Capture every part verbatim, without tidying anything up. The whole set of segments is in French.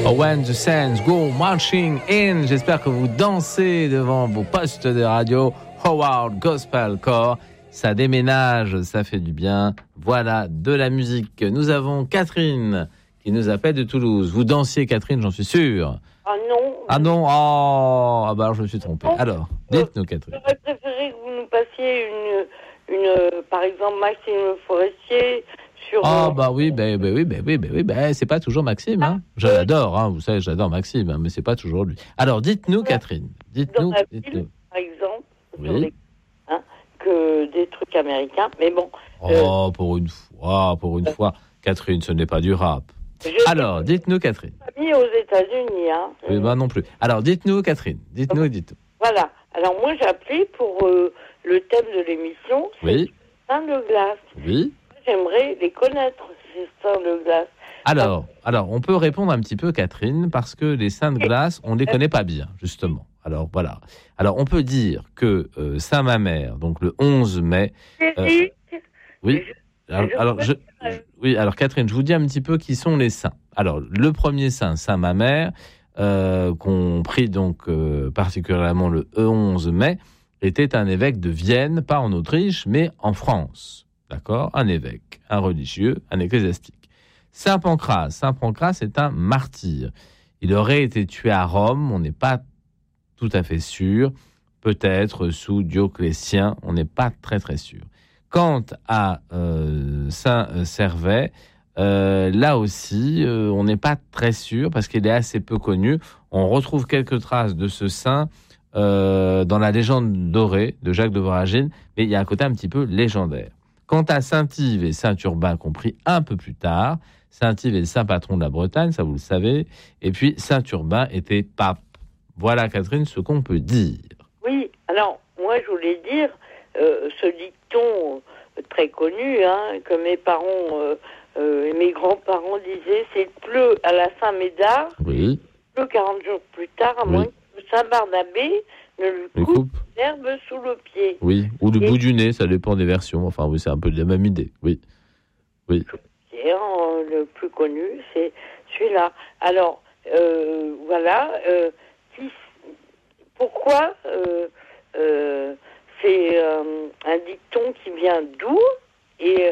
Oh, when the sands go marching in. J'espère que vous dansez devant vos postes de radio. Howard Gospel Corps. Ça déménage, ça fait du bien. Voilà, de la musique. Nous avons Catherine qui nous appelle de Toulouse. Vous dansiez, Catherine, j'en suis sûr. Ah non. Ah non, oh, ah bah alors je me suis trompé. Alors, dites-nous, Catherine. J'aurais préféré que vous nous passiez une, une euh, par exemple, Maxime Forestier sur... Ah bah oui, bah, bah oui, bah oui, bah oui, bah c'est pas toujours Maxime, hein. Je l'adore, hein, vous savez, j'adore Maxime, hein, mais c'est pas toujours lui. Alors, dites-nous, Catherine, dites-nous, Dans la dites-nous. ville, par exemple, Oui. sur les, hein, que des trucs américains, mais bon... Oh, pour une fois, pour une fois, Catherine, ce n'est pas du rap. Je Alors, dites-nous, Catherine. mis aux États-Unis, hein. Oui, bah non plus. Alors, dites-nous, Catherine, dites-nous, dites-nous. Voilà. Alors moi, j'ai appelé pour euh, le thème de l'émission, c'est Oui, seins de glace. oui. J'aimerais les connaître, ces seins de glace. Alors, alors, on peut répondre un petit peu, Catherine, parce que les seins de glace, on ne les connaît pas bien, justement. Alors, voilà. Alors, on peut dire que euh, Saint-Mamère, donc le onze mai... euh, oui, alors, alors, je, je- oui, alors, Catherine, je vous dis un petit peu qui sont les saints. Alors, le premier saint, Saint-Mamère, euh, qu'on prie donc euh, particulièrement le onze mai, était un évêque de Vienne, pas en Autriche, mais en France. D'accord ? Un évêque, un religieux, un ecclésiastique. Saint Pancrace. Saint Pancrace est un martyr. Il aurait été tué à Rome, on n'est pas tout à fait sûr. Peut-être sous Dioclétien, on n'est pas très très sûr. Quant à euh, Saint Servais, euh, là aussi, euh, on n'est pas très sûr parce qu'il est assez peu connu. On retrouve quelques traces de ce saint euh, dans la légende dorée de Jacques de Voragine, mais il y a un côté un petit peu légendaire. Quant à Saint-Yves et Saint-Urbain, compris un peu plus tard, Saint-Yves est le saint patron de la Bretagne, ça vous le savez, et puis Saint-Urbain était pape. Voilà, Catherine, ce qu'on peut dire. Oui, alors moi je voulais dire euh, ce dicton euh, très connu hein, que mes parents euh, euh, et mes grands-parents disaient, c'est il pleut à la Saint-Médard, Oui, il pleut quarante jours plus tard, à Oui. moins que Saint-Barnabé ne lui les coupe coupes. l'herbe sous le pied. Oui, ou le Et- bout du nez, ça dépend des versions. Enfin, oui, c'est un peu la même idée. Oui, oui. Et, euh, le plus connu, c'est celui-là. Alors, euh, voilà, euh, qui, pourquoi euh, euh, c'est euh, un dicton qui vient d'où et,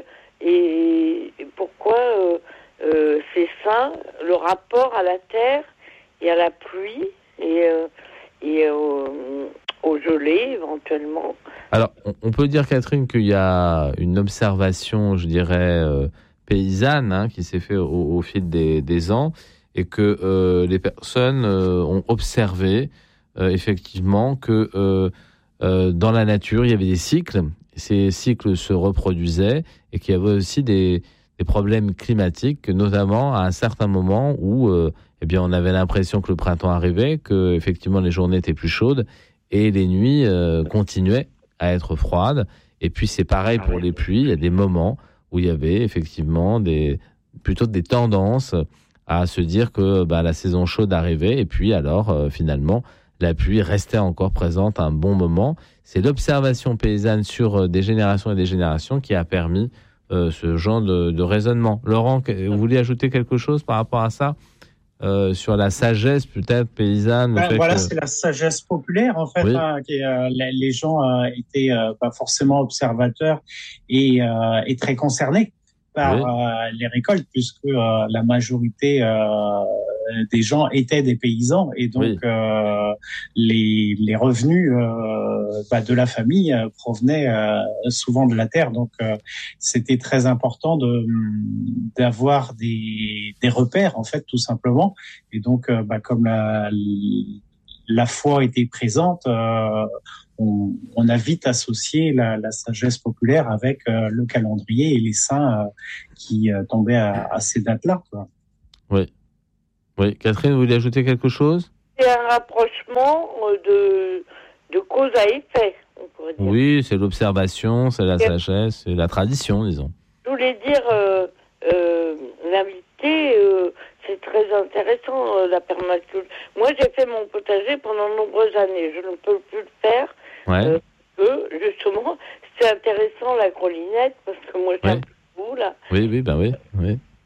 et pourquoi euh, euh, c'est ça, le rapport à la terre et à la pluie et, euh, et au, au gelé éventuellement. Alors, on, on peut dire, Catherine, qu'il y a une observation, je dirais, euh, paysanne, hein, qui s'est faite au, au fil des, des ans, et que euh, les personnes euh, ont observé, euh, effectivement, que euh, euh, dans la nature, il y avait des cycles, ces cycles se reproduisaient, et qu'il y avait aussi des, des problèmes climatiques, notamment à un certain moment où euh, eh bien, on avait l'impression que le printemps arrivait, que effectivement les journées étaient plus chaudes, et les nuits euh, continuaient à être froides. Et puis c'est pareil pour les pluies, il y a des moments où il y avait effectivement des, plutôt des tendances à se dire que bah, la saison chaude arrivait, et puis alors euh, finalement la pluie restait encore présente un bon moment. C'est l'observation paysanne sur euh, des générations et des générations qui a permis euh, ce genre de, de raisonnement. Laurent, que- vous voulez ajouter quelque chose par rapport à ça, euh, sur la sagesse peut-être paysanne, le Ben, fait voilà, que- c'est la sagesse populaire en fait. Oui. Hein, qui, euh, les les gens euh, étaient euh, pas forcément observateurs et, euh, et très concernés par Oui. euh, les récoltes, puisque euh, la majorité euh, des gens étaient des paysans et donc Oui. euh, les, les revenus euh, bah, de la famille euh, provenaient euh, souvent de la terre. Donc euh, c'était très important de d'avoir des, des repères en fait, tout simplement. Et donc, euh, bah, comme la, la foi était présente, euh, on, on a vite associé la, la sagesse populaire avec euh, le calendrier et les saints euh, qui euh, tombaient à, à ces dates-là, quoi. Oui. Oui. Catherine, vous voulez ajouter quelque chose ? C'est un rapprochement euh, de, de cause à effet, on pourrait dire. Oui, c'est l'observation, c'est la sagesse, c'est la tradition, disons. Je voulais dire, euh, euh, l'invité, euh, c'est très intéressant, euh, la permaculture. Moi, j'ai fait mon potager pendant de nombreuses années. Je ne peux plus le faire. Ouais. Euh, que, justement, c'est intéressant, la grelinette, parce que moi, j'ai Ouais. un peu de goût, là. Oui, oui, ben oui, oui.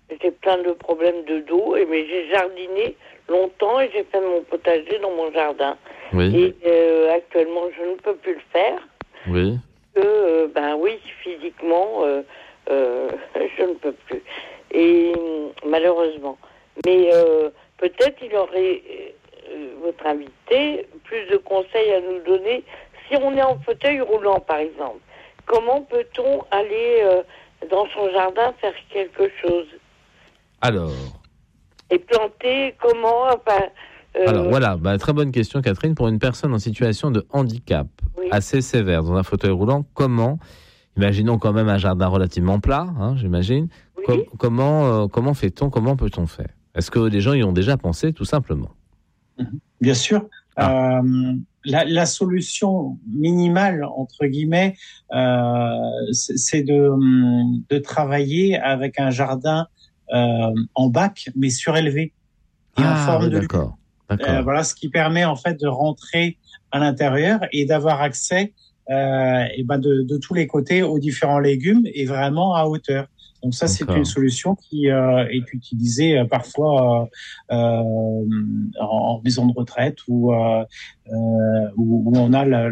j'ai plein de problèmes de dos, et, mais j'ai jardiné longtemps et j'ai fait mon potager dans mon jardin. Oui. Et euh, actuellement, je ne peux plus le faire. Oui. Que, euh, ben oui, physiquement, euh, euh, je ne peux plus. Et malheureusement. Mais euh, peut-être il aurait, euh, votre invité, plus de conseils à nous donner. Si on est en fauteuil roulant, par exemple, comment peut-on aller euh, dans son jardin faire quelque chose? Alors. Et planter comment, enfin, euh... Alors voilà, bah, très bonne question Catherine. Pour une personne en situation de handicap oui. assez sévère dans un fauteuil roulant, comment, imaginons quand même un jardin relativement plat, hein, j'imagine, oui. com- comment, euh, comment fait-on, comment peut-on faire? Est-ce que des gens y ont déjà pensé tout simplement? Bien sûr. Ah. Euh, la, la solution minimale, entre guillemets, euh, c'est, c'est de, de travailler avec un jardin Euh, en bac, mais surélevé et ah, en forme oui, de d'accord, d'accord. Euh, voilà, ce qui permet en fait de rentrer à l'intérieur et d'avoir accès euh, et ben de, de tous les côtés aux différents légumes et vraiment à hauteur. Donc ça, d'accord. C'est une solution qui euh, est utilisée euh, parfois euh, euh, en maison de retraite ou euh, euh, où, où on a la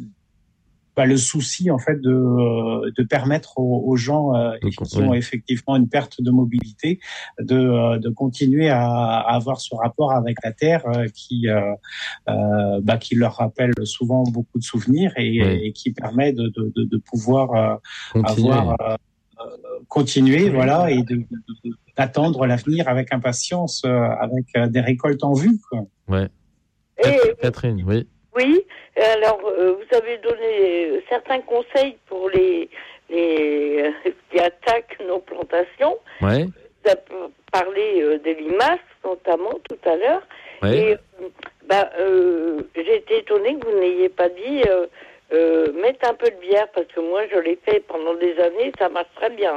Bah, le souci en fait de, de permettre aux, aux gens euh, Donc, qui oui. ont effectivement une perte de mobilité de, de continuer à, à avoir ce rapport avec la terre euh, qui, euh, euh, bah, qui leur rappelle souvent beaucoup de souvenirs et, oui. et qui permet de, de, de, de pouvoir euh, continuer. avoir euh, continuer, oui. voilà, et de, de, d'attendre l'avenir avec impatience, euh, avec des récoltes en vue, quoi. Ouais. Et, Catherine, oui. Oui, alors euh, vous avez donné certains conseils pour les, les euh, qui attaquent nos plantations. Ouais. Vous avez parlé euh, des limaces, notamment, tout à l'heure. Ouais. Et bah, euh, j'ai été étonnée que vous n'ayez pas dit euh, euh, mettre un peu de bière, parce que moi, je l'ai fait pendant des années, ça marche très bien.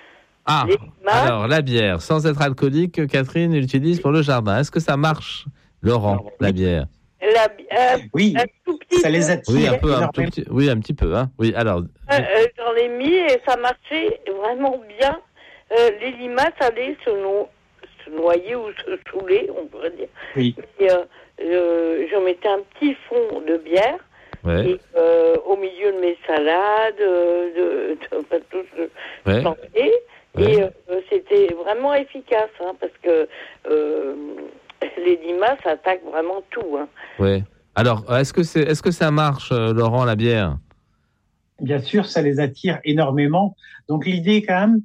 Ah, limaces, alors la bière, sans être alcoolique, Catherine l'utilise pour le jardin. Est-ce que ça marche, Laurent, la bière? La, euh, oui, ça les attire. Oui, un peu, un tout petit, oui, un petit peu. Hein. Oui, alors. Euh, euh, j'en ai mis et ça marchait vraiment bien. Euh, les limaces allaient se, no- se noyer ou se saouler, on pourrait dire. Oui. Et, euh, euh, je mettais un petit fond de bière ouais. et, euh, au milieu de mes salades, de, de, de, de tout ce ouais. planté. Ouais. Et euh, c'était vraiment efficace, hein, parce que euh, les limaces attaquent vraiment tout. Hein. Oui. Alors, est-ce que, c'est, est-ce que ça marche, euh, Laurent, la bière? Bien sûr, ça les attire énormément. Donc, l'idée, quand même,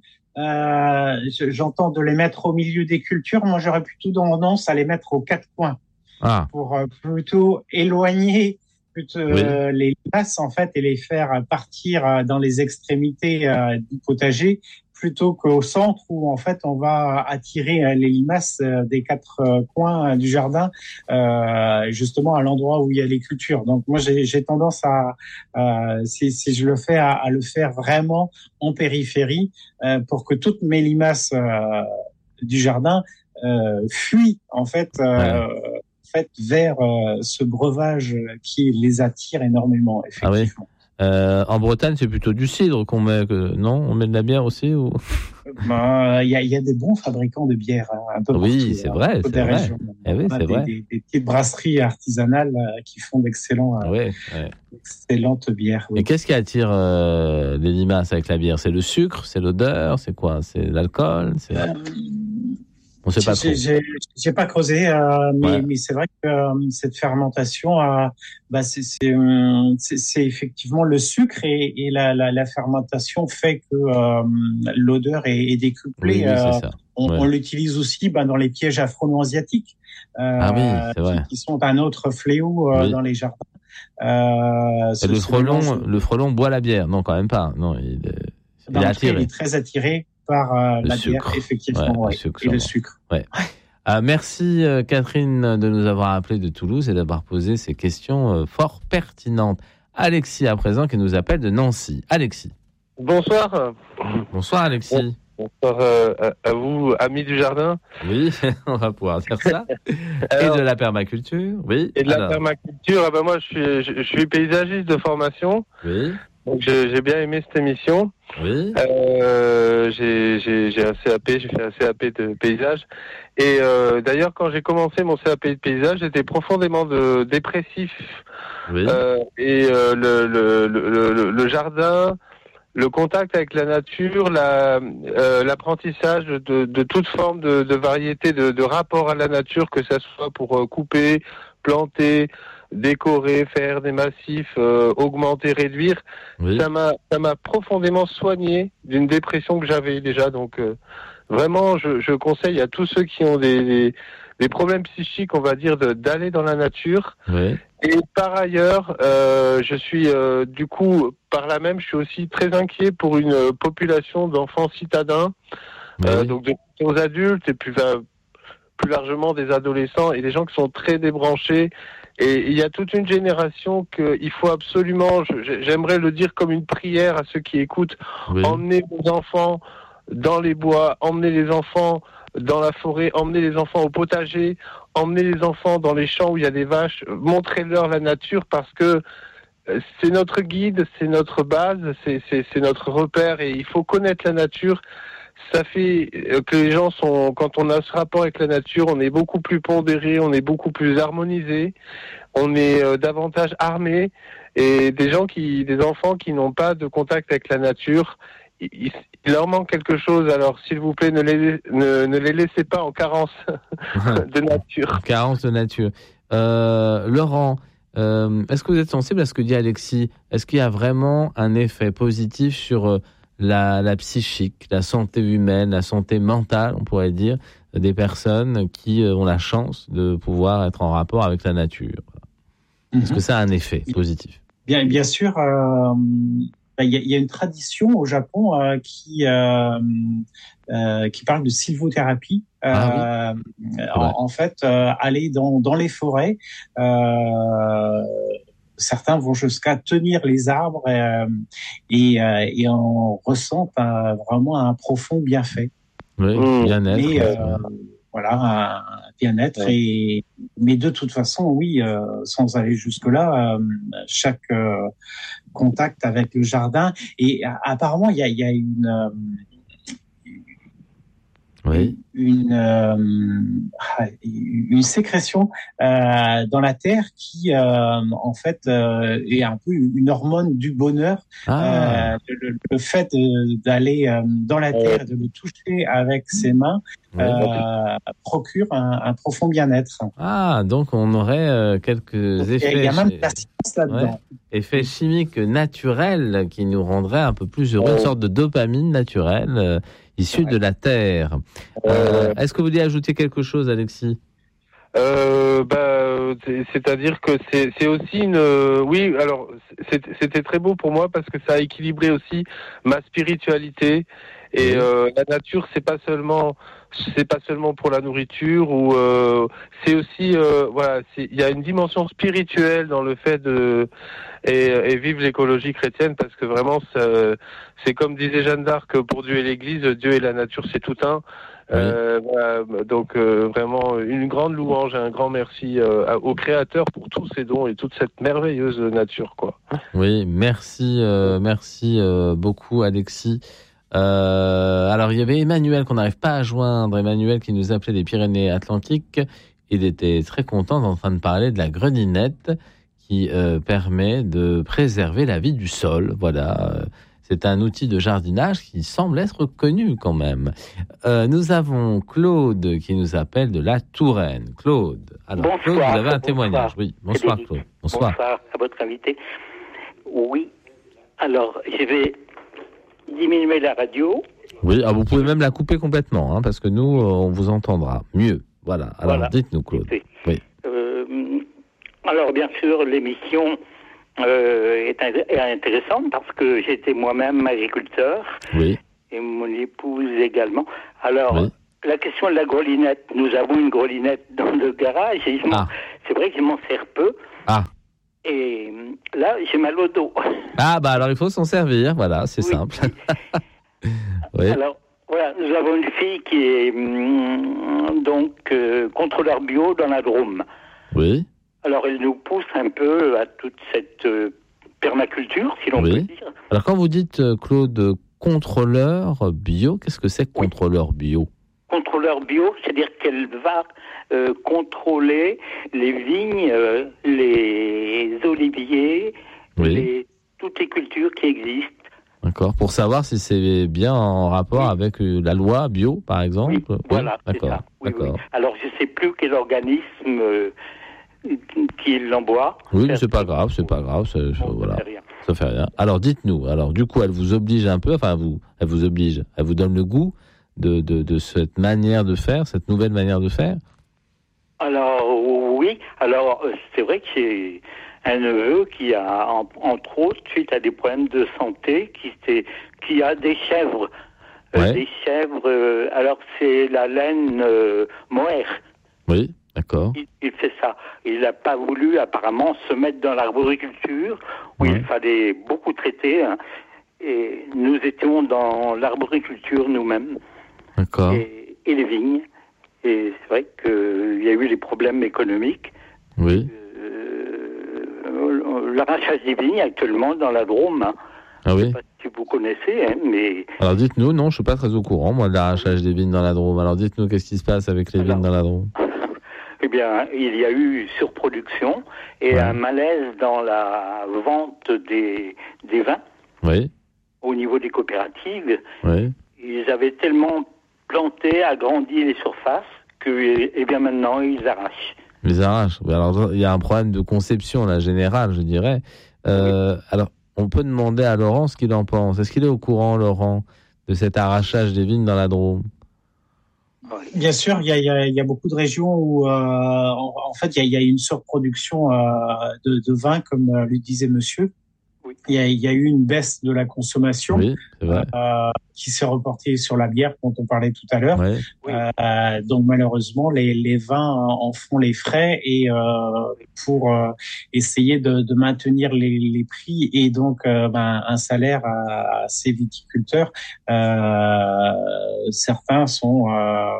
euh, j'entends de les mettre au milieu des cultures. Moi, j'aurais plutôt tendance à les mettre aux quatre coins. Ah. Pour euh, plutôt éloigner plutôt, oui. euh, les limaces, en fait, et les faire partir euh, dans les extrémités euh, du potager, plutôt qu'au centre où en fait on va attirer les limaces des quatre coins du jardin, euh, justement à l'endroit où il y a les cultures. Donc moi j'ai, j'ai tendance à, euh, si, si je le fais, à, à le faire vraiment en périphérie euh, pour que toutes mes limaces euh, du jardin euh, fuient en fait. Euh, ouais. fait vers euh, ce breuvage qui les attire énormément, effectivement. Ah oui. Euh, en Bretagne, c'est plutôt du cidre qu'on met, que, non? On met de la bière aussi ou... Ben, il y a, il y a des bons fabricants de bière, un peu oui, partout. C'est vrai, c'est vrai. Eh oui, c'est des, vrai. Des, des petites brasseries artisanales qui font d'excellents, ouais, ouais. d'excellentes bières. Oui. Et qu'est-ce qui attire euh, les limaces avec la bière? C'est le sucre, c'est l'odeur, c'est quoi? C'est l'alcool, c'est... Euh... On sait pas j'ai, trop. J'ai, j'ai pas creusé, euh, mais, ouais. mais c'est vrai que euh, cette fermentation, euh, bah c'est, c'est, c'est, c'est effectivement le sucre et, et la, la, la fermentation fait que euh, l'odeur est, est décuplée. Oui, oui, euh, c'est ça. On, ouais. on l'utilise aussi bah, dans les pièges afro-asiatiques, euh, ah oui, c'est vrai. Qui, qui sont un autre fléau euh, oui. dans les jardins. Euh, ce, le frelon, mélange... le frelon boit la bière, non quand même pas. Non, il, il non, est attiré. Il est très attiré par euh, la sucre. bière, effectivement, ouais, ouais, le sucre, et le sucre. Ouais. Euh, merci euh, Catherine de nous avoir appelé de Toulouse et d'avoir posé ces questions euh, fort pertinentes. Alexis à présent qui nous appelle de Nancy. Alexis. Bonsoir. Bonsoir Alexis. Bonsoir euh, à vous, amis du jardin. Oui, on va pouvoir faire ça. Alors, et de la permaculture, oui. Et de Alors. la permaculture, ah ben moi je suis, je, je suis paysagiste de formation. Oui. Donc, j'ai, j'ai bien aimé cette émission. Oui. Euh, j'ai, j'ai, j'ai un C A P, j'ai fait un C A P de paysage. Et euh, d'ailleurs, quand j'ai commencé mon C A P de paysage, j'étais profondément de, dépressif. Oui. Euh, et euh, le, le, le, le, le jardin, le contact avec la nature, la, euh, l'apprentissage de, de toute forme de, de variété, de, de rapport à la nature, que ça soit pour euh, couper, planter, décorer, faire des massifs, euh, augmenter, réduire, Oui. ça m'a, ça m'a profondément soigné d'une dépression que j'avais déjà. Donc euh, vraiment, je, je conseille à tous ceux qui ont des, des, des problèmes psychiques, on va dire, de, d'aller dans la nature. Oui. Et par ailleurs, euh, je suis euh, du coup, par là même, je suis aussi très inquiet pour une euh, population d'enfants citadins, Oui. euh, donc de aux adultes et plus euh, plus largement des adolescents et des gens qui sont très débranchés. Et il y a toute une génération qu'il faut absolument, je, j'aimerais le dire comme une prière à ceux qui écoutent, Oui. emmener vos enfants dans les bois, emmener les enfants dans la forêt, emmener les enfants au potager, emmener les enfants dans les champs où il y a des vaches, montrez-leur la nature parce que c'est notre guide, c'est notre base, c'est, c'est, c'est notre repère et il faut connaître la nature. Ça fait que les gens sont, quand on a ce rapport avec la nature, on est beaucoup plus pondéré, on est beaucoup plus harmonisé, on est euh, davantage armé et des gens qui, des enfants qui n'ont pas de contact avec la nature, il, il leur manque quelque chose. Alors, s'il vous plaît, ne les, ne, ne les laissez pas en carence de nature. Carence de nature. Euh, Laurent, euh, est-ce que vous êtes sensible à ce que dit Alexis ? Est-ce qu'il y a vraiment un effet positif sur euh, la, la psychique, la santé humaine, la santé mentale, on pourrait dire, des personnes qui euh, ont la chance de pouvoir être en rapport avec la nature ? Mm-hmm. Est-ce que ça a un effet positif ? Bien, bien sûr. Euh... Il y, a, il y a une tradition au Japon euh, qui euh, euh, qui parle de sylvothérapie. Ah, oui. euh, en, en fait, euh, aller dans dans les forêts. Euh, certains vont jusqu'à tenir les arbres euh, et euh, et en ressentent un, vraiment un profond bienfait. Oui, bien-être. Mais, euh, voilà, un bien-être. Ouais. Et mais de toute façon, oui, euh, sans aller jusque-là, euh, chaque euh, contact avec le jardin. Et apparemment, il y a, il y a une, euh, oui. une, euh, une sécrétion euh, dans la terre qui, euh, en fait, euh, est un peu une hormone du bonheur. Ah. Euh, le, le fait de, d'aller euh, dans la terre, de le toucher avec ses mains, oui. euh, procure un, un profond bien-être. Ah, donc on aurait euh, quelques donc, effets. Il y a même de la science là-dedans. Ouais. Effets chimiques naturels qui nous rendraient un peu plus heureux, une sorte de dopamine naturelle euh, issue ouais. de la terre. Euh, est-ce que vous voulez ajouter quelque chose, Alexis ? Euh, bah, c'est, c'est-à-dire que c'est, c'est aussi une, euh, oui, alors c'était, c'était très beau pour moi parce que ça a équilibré aussi ma spiritualité et euh, la nature, c'est pas seulement, c'est pas seulement pour la nourriture ou euh, c'est aussi, euh, voilà, il y a une dimension spirituelle dans le fait de et, et vivre l'écologie chrétienne parce que vraiment, ça, c'est comme disait Jeanne d'Arc, pour Dieu et l'Église, Dieu et la nature, c'est tout un. Oui. Euh, voilà, donc euh, vraiment une grande louange et un grand merci euh, au Créateur pour tous ses dons et toute cette merveilleuse nature, quoi. Oui, merci, euh, merci euh, beaucoup, Alexis. Euh, alors il y avait Emmanuel qu'on n'arrive pas à joindre, Emmanuel qui nous appelait des Pyrénées-Atlantiques. Il était très content en train de parler de la greninette qui euh, permet de préserver la vie du sol. Voilà. C'est un outil de jardinage qui semble être connu quand même. Euh, nous avons Claude qui nous appelle de la Touraine. Claude, alors bonsoir, Claude, vous avez un bonsoir. témoignage. Oui, bonsoir Frédéric. Claude. Bonsoir. Bonsoir à votre invité. Oui, alors je vais diminuer la radio. Oui, ah, vous pouvez même la couper complètement, hein, parce que nous, on vous entendra mieux. Voilà, alors voilà. Dites-nous Claude. Oui. Euh, alors bien sûr, l'émission... Euh, est, est intéressante parce que j'étais moi-même agriculteur oui. et mon épouse également. Alors, oui. la question de la grelinette, nous avons une grelinette dans le garage et ah. c'est vrai que je m'en sers peu. Ah. Et là, j'ai mal au dos. Ah, bah alors il faut s'en servir, voilà, c'est oui. simple. oui. Alors, voilà, nous avons une fille qui est hum, donc euh, contrôleur bio dans la Drôme. Oui. Alors, elle nous pousse un peu à toute cette euh, permaculture, si l'on oui. peut dire. Alors quand vous dites, Claude, contrôleur bio, qu'est-ce que c'est que contrôleur bio ? Contrôleur bio, c'est-à-dire qu'elle va euh, contrôler les vignes, euh, les oliviers, oui. les, toutes les cultures qui existent. D'accord, pour savoir si c'est bien en rapport oui. avec la loi bio, par exemple. Oui, oui. Voilà, d'accord. c'est ça. Oui, d'accord. Oui. Alors, je ne sais plus quel organisme euh, qui l'envoie. Oui, mais c'est pas grave, c'est pas grave, c'est, bon, voilà. Ça fait rien. Ça fait rien. Alors, dites-nous, alors du coup, elle vous oblige un peu, enfin, vous, elle vous oblige, elle vous donne le goût de, de, de cette manière de faire, cette nouvelle manière de faire ? Alors, oui, alors, c'est vrai que c'est un neveu qui a, entre autres, suite à des problèmes de santé, qui, qui a des chèvres. Euh, ouais. Des chèvres, euh, alors c'est la laine euh, mohair. Oui, d'accord. Il, il fait ça. Il n'a pas voulu, apparemment, se mettre dans l'arboriculture, où ouais. il fallait beaucoup traiter. Hein, et nous étions dans l'arboriculture nous-mêmes. D'accord. Et, et les vignes. Et c'est vrai qu'il y a eu des problèmes économiques. Oui. Euh, l'arrachage des vignes actuellement dans la Drôme. Hein. Ah oui. Je ne sais pas si vous connaissez, hein, mais. Alors dites-nous, non, je ne suis pas très au courant, moi, de l'arrachage des vignes dans la Drôme. Alors dites-nous, qu'est-ce qui se passe avec les Alors, vignes dans la Drôme ? Eh bien, il y a eu surproduction et ouais. un malaise dans la vente des, des vins. Oui. Au niveau des coopératives. Oui. Ils avaient tellement planté, agrandi les surfaces que, eh bien, maintenant, ils arrachent. Ils arrachent. Alors, il y a un problème de conception, là, général, je dirais. Euh, oui. Alors, on peut demander à Laurent ce qu'il en pense. Est-ce qu'il est au courant, Laurent, de cet arrachage des vignes dans la Drôme ? Bien sûr, il y a, il y a, il y a beaucoup de régions où, euh, en, en fait, il y a, il y a une surproduction euh, de, de vin, comme euh, le disait monsieur. Oui. Il y a, il y a eu une baisse de la consommation oui, c'est vrai. Euh, qui s'est reportée sur la bière, dont on parlait tout à l'heure. Oui. Euh, donc malheureusement, les, les vins en font les frais et euh, pour euh, essayer de, de maintenir les, les prix et donc euh, ben, un salaire à, à ces viticulteurs, euh, certains sont euh,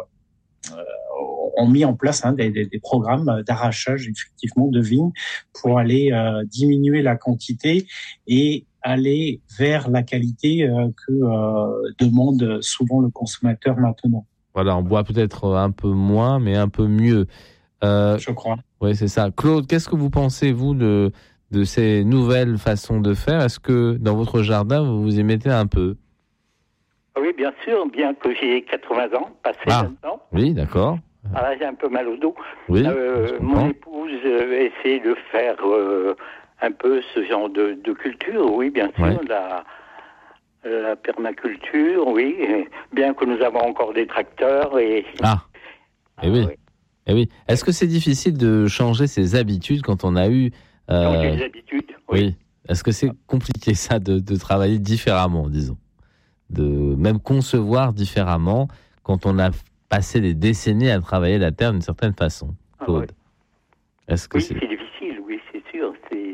ont mis en place hein, des, des, des programmes d'arrachage effectivement de vignes pour aller euh, diminuer la quantité et aller vers la qualité euh, que euh, demande souvent le consommateur maintenant. Voilà, on boit peut-être un peu moins, mais un peu mieux. Euh, Je crois. Oui, c'est ça. Claude, qu'est-ce que vous pensez, vous, de, de ces nouvelles façons de faire ? Est-ce que dans votre jardin, vous vous y mettez un peu ? Oui, bien sûr, bien que j'ai quatre-vingts ans, passé ah, maintenant. Oui, d'accord. Ah, j'ai un peu mal au dos. Oui, euh, mon épouse euh, essaie de faire euh, un peu ce genre de, de culture, oui, bien sûr, ouais. la, la permaculture, oui, bien que nous avons encore des tracteurs. Et... Ah, et eh oui. oui. Eh oui. Est-ce que c'est difficile de changer ses habitudes quand on a eu... Euh... Changer les habitudes, oui. oui. Est-ce que c'est compliqué, ça, de, de travailler différemment, disons ? De même concevoir différemment quand on a passé des décennies à travailler la terre d'une certaine façon, Claude. Ah ouais. Est-ce que oui, c'est... c'est difficile, oui, c'est sûr. C'est,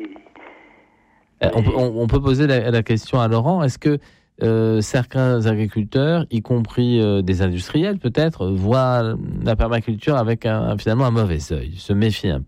c'est... On, peut, on, on peut poser la, la question à Laurent. Est-ce que euh, certains agriculteurs, y compris euh, des industriels peut-être, voient la permaculture avec un, finalement un mauvais œil, se méfient un peu ?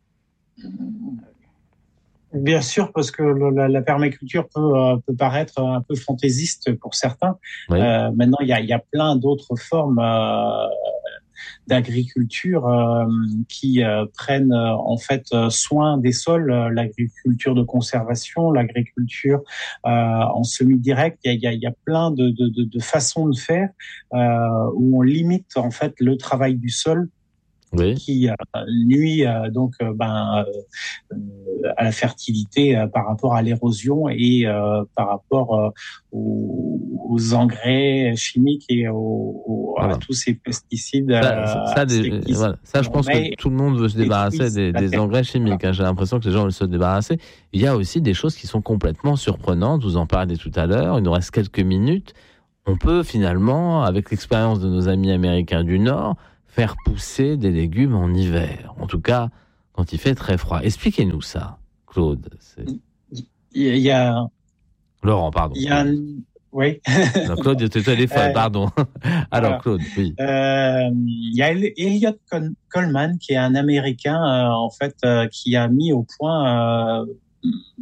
Bien sûr, parce que la, la permaculture peut, euh, peut paraître un peu fantaisiste pour certains. Oui. Euh, maintenant, il y a, il y a plein d'autres formes euh, d'agriculture euh, qui euh, prennent euh, en fait soin des sols. L'agriculture de conservation, l'agriculture euh, en semi-direct. Il y a, il y a, il y a plein de, de, de, de façons de faire euh, où on limite en fait le travail du sol. Oui. Qui euh, nuit euh, donc euh, ben euh, à la fertilité euh, par rapport à l'érosion et euh, par rapport euh, aux, aux engrais chimiques et aux, aux, voilà. à tous ces pesticides. Ça, ça, ça, des, voilà. ça je pense que tout le monde veut se débarrasser des, des engrais chimiques. Voilà. Hein. J'ai l'impression que les gens veulent se débarrasser. Il y a aussi des choses qui sont complètement surprenantes. Vous en parlez tout à l'heure. Il nous reste quelques minutes. On peut finalement, avec l'expérience de nos amis américains du Nord, faire pousser des légumes en hiver. En tout cas, quand il fait très froid. Expliquez-nous ça, Claude. C'est... Il y a... Laurent, pardon. Il y a un... Oui. Non, Claude, il était au téléphone, euh, pardon. Alors, Claude, oui. Euh, il y a Elliot Coleman, qui est un Américain, euh, en fait, euh, qui a mis au point... Euh,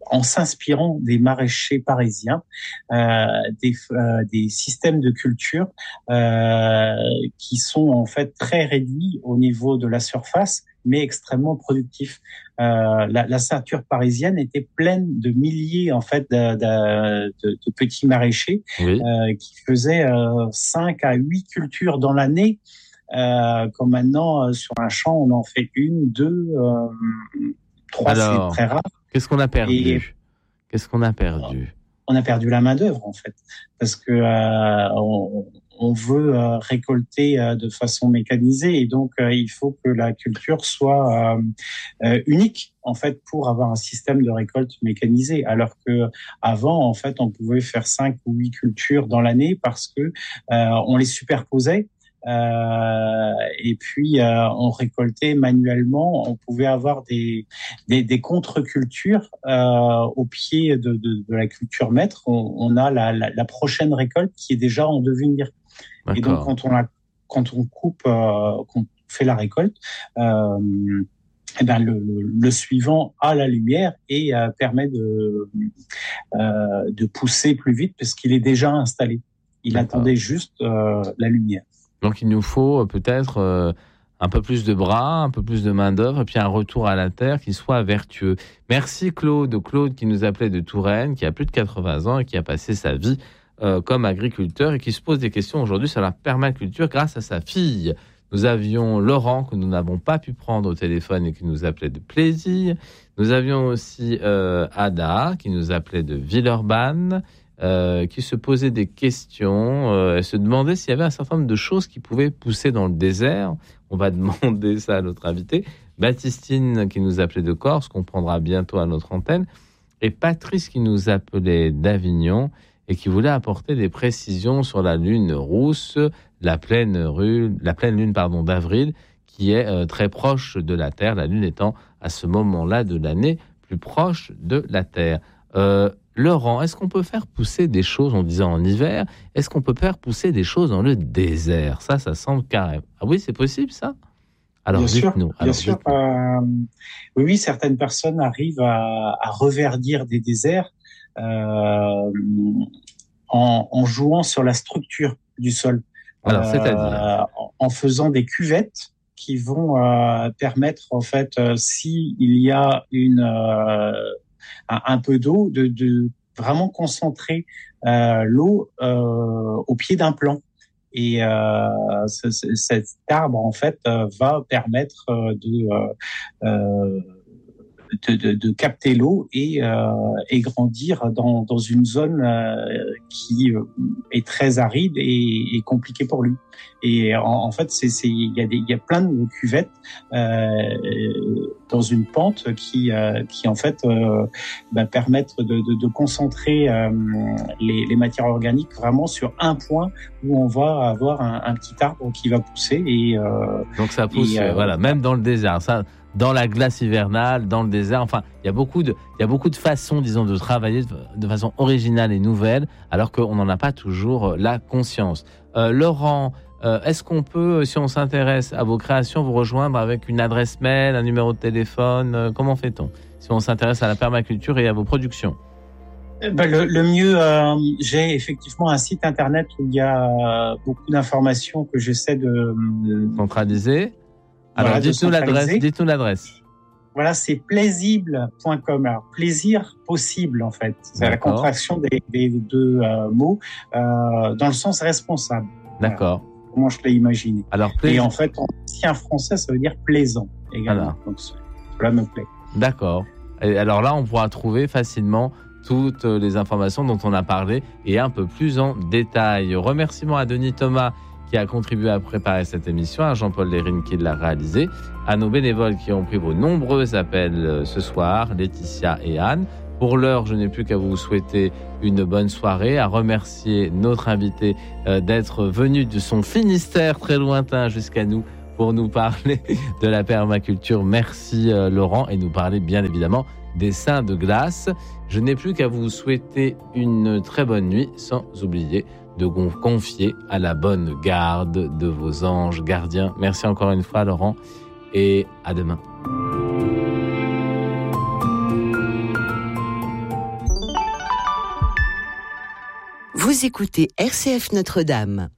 en s'inspirant des maraîchers parisiens, euh, des, euh, des systèmes de culture euh, qui sont en fait très réduits au niveau de la surface, mais extrêmement productifs. Euh, la, la ceinture parisienne était pleine de milliers en fait de, de, de, de petits maraîchers oui. euh, qui faisaient euh, cinq à huit cultures dans l'année. Euh, comme maintenant euh, sur un champ on en fait une, deux, euh, trois, alors, c'est très rare. Qu'est-ce qu'on a perdu Et, Qu'est-ce qu'on a perdu On a perdu la main d'œuvre en fait, parce que euh, on, on veut euh, récolter euh, de façon mécanisée et donc euh, il faut que la culture soit euh, euh, unique en fait pour avoir un système de récolte mécanisé. Alors que avant en fait on pouvait faire cinq ou huit cultures dans l'année parce que euh, on les superposait. Euh, et puis euh, on récoltait manuellement. On pouvait avoir des des, des contre-cultures euh, au pied de, de, de la culture maître. On, on a la, la, la prochaine récolte qui est déjà en devenir. D'accord. Et donc quand on la, quand on coupe, euh, qu'on fait la récolte, euh, eh ben le, le, le suivant a la lumière et euh, permet de euh, de pousser plus vite parce qu'il est déjà installé. Il D'accord. attendait juste euh, la lumière. Donc il nous faut peut-être euh, un peu plus de bras, un peu plus de main-d'œuvre, et puis un retour à la terre qui soit vertueux. Merci Claude, Claude qui nous appelait de Touraine, qui a plus de quatre-vingts ans et qui a passé sa vie euh, comme agriculteur et qui se pose des questions aujourd'hui sur la permaculture grâce à sa fille. Nous avions Laurent que nous n'avons pas pu prendre au téléphone et qui nous appelait de Plaisir. Nous avions aussi euh, Ada qui nous appelait de Villeurbanne. Euh, qui se posait des questions, euh, elle se demandait s'il y avait un certain nombre de choses qui pouvaient pousser dans le désert. On va demander ça à notre invité. Baptistine qui nous appelait de Corse, qu'on prendra bientôt à notre antenne, et Patrice qui nous appelait d'Avignon et qui voulait apporter des précisions sur la lune rousse, la pleine, rue, la pleine lune pardon, d'avril, qui est euh, très proche de la Terre, la lune étant à ce moment-là de l'année plus proche de la Terre. Euh, Laurent, est-ce qu'on peut faire pousser des choses, on disait en hiver, est-ce qu'on peut faire pousser des choses dans le désert ? Ça, ça semble carré. Ah oui, c'est possible ça ? Alors, bien dites-nous. Sûr, bien sûr. Euh, oui, certaines personnes arrivent à, à reverdir des déserts euh, en, en jouant sur la structure du sol. Alors, euh, c'est-à-dire en, en faisant des cuvettes qui vont euh, permettre, en fait, euh, s'il y a une... Euh, un peu d'eau, de, de vraiment concentrer euh, l'eau euh, au pied d'un plant. Et euh, ce, ce, cet arbre, en fait, euh, va permettre euh, de, euh, de, de, de capter l'eau et, euh, et grandir dans, dans une zone euh, qui est très aride et, et compliquée pour lui. Et en, en fait, c'est, c'est, il y a des, il y a plein de cuvettes euh, dans une pente qui, euh, qui en fait, euh, bah, permettent de, de, de concentrer euh, les, les matières organiques vraiment sur un point où on va avoir un, un petit arbre qui va pousser. Et euh, donc ça pousse, et, euh, voilà, même dans le désert. Ça. Dans la glace hivernale, dans le désert, enfin, il y a beaucoup de, il y a beaucoup de façons, disons, de travailler de façon originale et nouvelle, alors qu'on n'en a pas toujours la conscience. Euh, Laurent, euh, est-ce qu'on peut, si on s'intéresse à vos créations, vous rejoindre avec une adresse mail, un numéro de téléphone ? euh, Comment fait-on si on s'intéresse à la permaculture et à vos productions ? Ben le, le mieux, euh, j'ai effectivement un site internet où il y a beaucoup d'informations que j'essaie de, de... centraliser. Alors, voilà, dites-nous l'adresse, dites-nous l'adresse. Voilà, c'est plaisible point com. Alors, plaisir possible, en fait. C'est D'accord. la contraction des, des deux euh, mots euh, dans le sens responsable. D'accord. Voilà. Comment je l'ai imaginé. Alors, pla... Et en fait, en ancien français, ça veut dire plaisant également. Voilà. Donc, cela me plaît. D'accord. Et alors là, on pourra trouver facilement toutes les informations dont on a parlé et un peu plus en détail. Remerciements à Denis Thomas qui a contribué à préparer cette émission, à Jean-Paul Lérine qui l'a réalisé, à nos bénévoles qui ont pris vos nombreux appels ce soir, Laetitia et Anne. Pour l'heure, je n'ai plus qu'à vous souhaiter une bonne soirée, à remercier notre invité euh, d'être venu de son Finistère très lointain jusqu'à nous pour nous parler de la permaculture. Merci euh, Laurent, et nous parler bien évidemment des seins de glace. Je n'ai plus qu'à vous souhaiter une très bonne nuit, sans oublier de vous confier à la bonne garde de vos anges gardiens. Merci encore une fois Laurent, et à demain. Vous écoutez R C F Notre-Dame.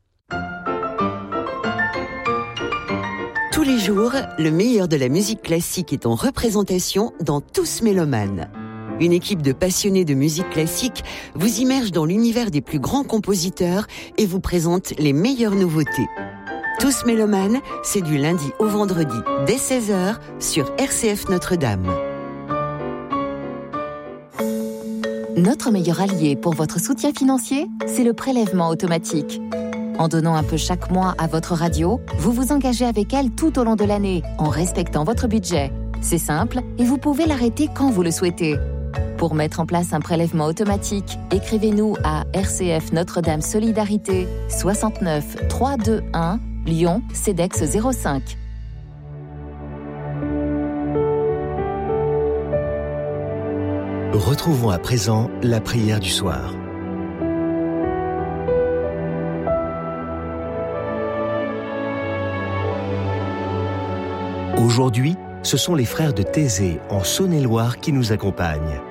Tous les jours, le meilleur de la musique classique est en représentation dans Tous Mélomanes. Une équipe de passionnés de musique classique vous immerge dans l'univers des plus grands compositeurs et vous présente les meilleures nouveautés. Tous Mélomanes, c'est du lundi au vendredi dès seize heures sur R C F Notre-Dame. Notre meilleur allié pour votre soutien financier, c'est le prélèvement automatique. En donnant un peu chaque mois à votre radio, vous vous engagez avec elle tout au long de l'année, en respectant votre budget. C'est simple et vous pouvez l'arrêter quand vous le souhaitez. Pour mettre en place un prélèvement automatique, écrivez-nous à R C F Notre-Dame Solidarité, soixante-neuf trois cent vingt-et-un, Lyon, CEDEX zéro cinq. Retrouvons à présent la prière du soir. Aujourd'hui, ce sont les frères de Thésée en Saône-et-Loire qui nous accompagnent.